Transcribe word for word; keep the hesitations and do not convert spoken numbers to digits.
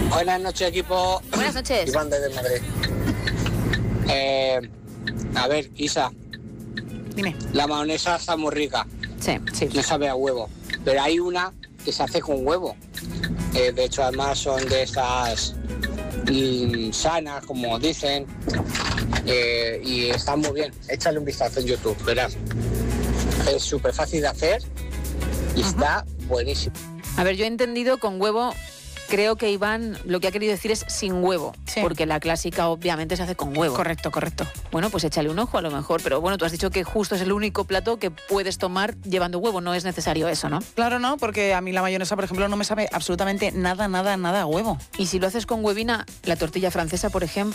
Buenas noches, equipo. Buenas noches. Iván desde Madrid. Eh, a ver, Isa. Dime. La mayonesa está muy rica. Sí, sí. No sabe a huevo. Pero hay una que se hace con huevo. Eh, de hecho, además son de esas mmm, sanas, como dicen. Eh, y está muy bien. Échale un vistazo en YouTube, verás. Es súper fácil de hacer y uh-huh. está buenísimo. A ver, yo he entendido con huevo. Creo que Iván lo que ha querido decir es sin huevo, sí. porque la clásica obviamente se hace con huevo. Correcto, correcto. Bueno, pues échale un ojo a lo mejor, pero bueno, tú has dicho que justo es el único plato que puedes tomar llevando huevo, no es necesario eso, ¿no? Claro, no, porque a mí la mayonesa, por ejemplo, no me sabe absolutamente nada, nada, nada a huevo. Y si lo haces con huevina, la tortilla francesa, por ejemplo,